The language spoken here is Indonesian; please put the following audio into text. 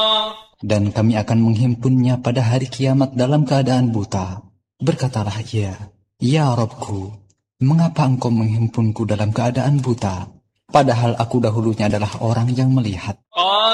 Dan kami akan menghimpunnya pada hari kiamat dalam keadaan buta. Berkatalah ia, "Ya Robku, mengapa engkau menghimpunku dalam keadaan buta? Padahal aku dahulunya adalah orang yang melihat."